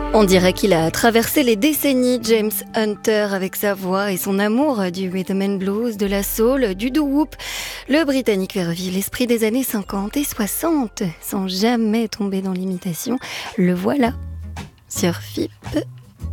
On dirait qu'il a traversé les décennies, James Hunter, avec sa voix et son amour du rhythm and blues, de la soul, du doo-wop. Le Britannique fervit l'esprit des années 50 et 60, sans jamais tomber dans l'imitation. Le voilà sur FIP.